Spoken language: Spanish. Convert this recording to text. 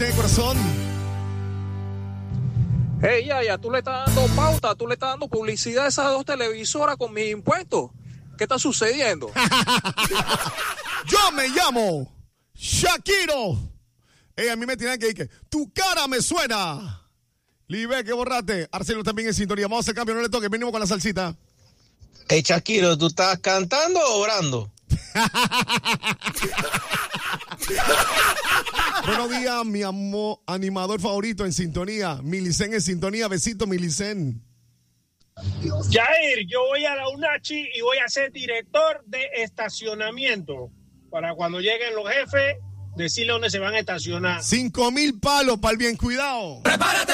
parte de corazón. Hey, ya, tú le estás dando pauta, tú le estás dando publicidad a esas dos televisoras con mis impuestos. ¿Qué está sucediendo? Yo me llamo Shakiro. A mí me tienen que decir que tu cara me suena. Libe, que borrate. Arcelo también en sintonía. Vamos a hacer cambio, no le toque. Venimos con la salsita. Hey, Shakiro, ¿tú estás cantando o orando? Buenos días, mi amor, animador favorito en sintonía. Milicen en sintonía. Besito, Milicen. Jair, yo voy a la UNACHI y voy a ser director de estacionamiento. Para cuando lleguen los jefes, decirle dónde se van a estacionar. 5,000 palos para el bien cuidado. ¡Prepárate!